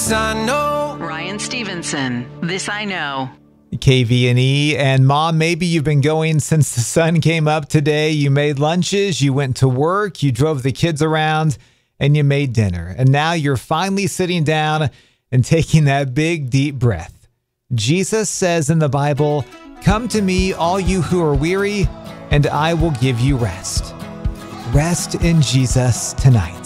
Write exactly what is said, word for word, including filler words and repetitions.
This I know. Ryan Stevenson, This I Know. K V N E. And Mom, maybe you've been going since the sun came up today. You made lunches, you went to work, you drove the kids around, and you made dinner. And now you're finally sitting down and taking that big, deep breath. Jesus says in the Bible, "Come to me, all you who are weary, and I will give you rest." Rest in Jesus tonight.